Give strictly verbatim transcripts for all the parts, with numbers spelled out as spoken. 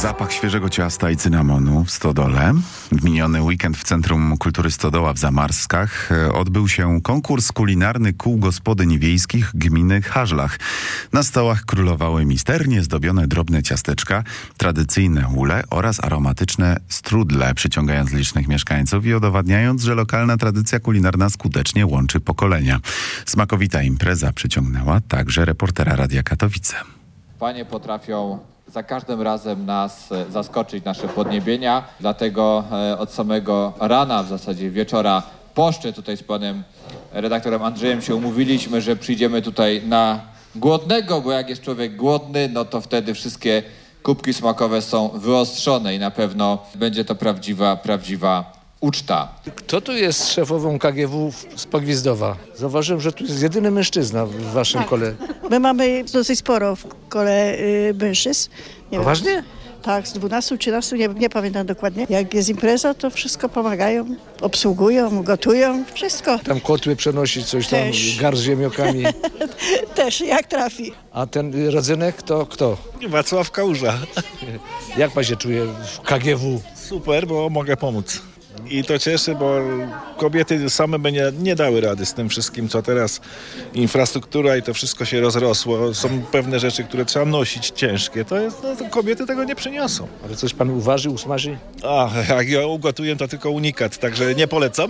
Zapach świeżego ciasta i cynamonu w Stodole. W miniony weekend w Centrum Kultury Stodoła w Zamarskach odbył się konkurs kulinarny kół gospodyń wiejskich gminy Hażlach. Na stołach królowały misternie zdobione drobne ciasteczka, tradycyjne ule oraz aromatyczne strudle, przyciągając licznych mieszkańców i udowadniając, że lokalna tradycja kulinarna skutecznie łączy pokolenia. Smakowita impreza przyciągnęła także reportera Radia Katowice. Panie potrafią za każdym razem nas zaskoczyć, nasze podniebienia. Dlatego od samego rana, w zasadzie wieczora, po szczy tutaj z panem redaktorem Andrzejem się umówiliśmy, że przyjdziemy tutaj na głodnego, bo jak jest człowiek głodny, no to wtedy wszystkie kubki smakowe są wyostrzone i na pewno będzie to prawdziwa, prawdziwa uczta. Kto tu jest szefową K G W z Pogwizdowa? Zauważyłem, że tu jest jedyny mężczyzna w waszym Tak. kole. My mamy dosyć sporo w kole y, mężczyzn. Nie Poważnie? wiem, tak, z dwunastu, trzynastu, nie, nie pamiętam dokładnie. Jak jest impreza, to wszystko pomagają, obsługują, gotują, wszystko. Tam kotły przenosić, coś tam, Też. gar z ziemniakami. Też, jak trafi. A ten rodzynek to kto? Wacław Kałuża. Jak pan się czuje w K G W? Super, bo mogę pomóc. I to cieszy, bo kobiety same by nie, nie dały rady z tym wszystkim, co teraz infrastruktura i to wszystko się rozrosło. Są pewne rzeczy, które trzeba nosić ciężkie. To, jest, no, to kobiety tego nie przyniosą. Ale coś pan uważy, usmaży? A jak ja ugotuję, to tylko unikat, także nie polecam.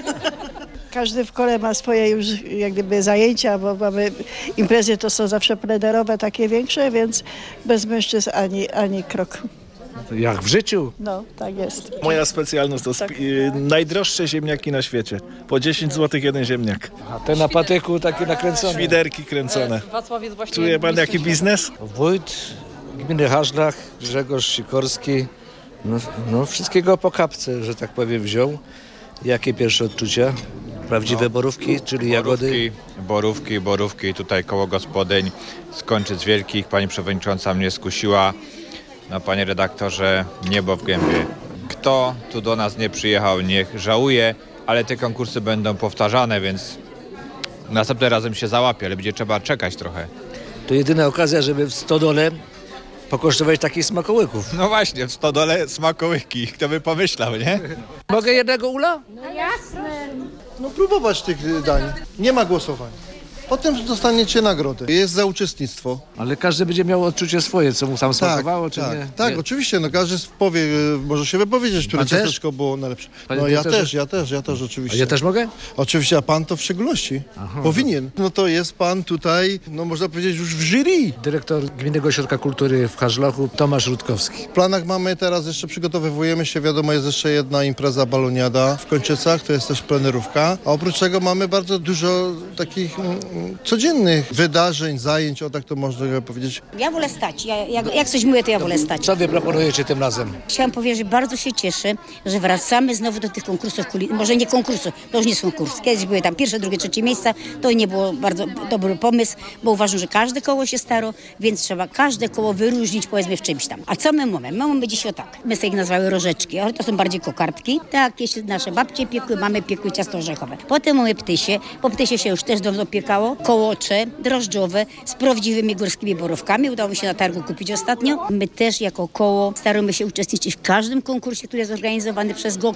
Każdy w kole ma swoje już jak gdyby zajęcia, bo mamy imprezy, to są zawsze plenerowe, takie większe, więc bez mężczyzn ani, ani krok. Jak w życiu? No, tak jest. Moja specjalność to sp- y, najdroższe ziemniaki na świecie. Po dziesięć złotych jeden ziemniak. A ten na patyku taki nakręcony. Świderki kręcone. Wacław jest właśnie Czuje pan jaki biznes? Wójt gminy Hażlach, Grzegorz Sikorski. No, no wszystkiego po kapce, że tak powiem, wziął. Jakie pierwsze odczucia? Prawdziwe No. borówki, czyli jagody? Borówki, borówki, borówki, tutaj koło gospodyń, skończy z wielkich. Pani przewodnicząca mnie skusiła. No panie redaktorze, niebo w gębie. Kto tu do nas nie przyjechał, niech żałuje, ale te konkursy będą powtarzane, więc następnym razem się załapie, ale będzie trzeba czekać trochę. To jedyna okazja, żeby w Stodole pokosztować takich smakołyków. No właśnie, w Stodole smakołyki, kto by pomyślał, nie? Mogę jednego ula? No próbować tych dań. Nie ma głosowań. Potem dostaniecie nagrodę. Jest za uczestnictwo. Ale każdy będzie miał odczucie swoje, co mu tam Tak, smakowało, czy tak, nie? tak, nie? oczywiście. No każdy powie, y, może się wypowiedzieć, które Pan też? ciasteczko było najlepsze. Panie No ja dyrektorze? też, ja też, ja też A oczywiście. ja też mogę? Oczywiście, a pan to w szczególności. Powinien. No to jest pan tutaj, no można powiedzieć już w jury. Dyrektor Gminnego Ośrodka Kultury w Hażlachu, Tomasz Rutkowski. W planach mamy teraz, jeszcze przygotowujemy się, wiadomo, jest jeszcze jedna impreza baloniada w Kończycach, to jest też plenerówka. A oprócz tego mamy bardzo dużo takich mm, codziennych wydarzeń, zajęć, o tak to można powiedzieć. Ja wolę stać. Ja, jak, jak coś mówię, to ja wolę stać. Co wy proponujecie tym razem? Chciałam powiedzieć, że bardzo się cieszę, że wracamy znowu do tych konkursów kulinarnych. Może nie konkursów, to już nie są konkursy. Kiedyś były tam pierwsze, drugie, trzecie miejsca. To nie było bardzo dobry pomysł, bo uważam, że każde koło się staro, więc trzeba każde koło wyróżnić, powiedzmy, w czymś tam. A co my mamy? My mamy dzisiaj o tak. My sobie ich nazwały rożeczki, ale to są bardziej kokardki. Tak, jeśli nasze babcie piekły, mamy piekły ciasto orzechowe. Potem mamy ptysie. Po ptysie się już też dawno piekało. Kołocze, drożdżowe, z prawdziwymi górskimi borówkami. Udało mi się na targu kupić ostatnio. My też jako koło staramy się uczestniczyć w każdym konkursie, który jest organizowany przez G O K.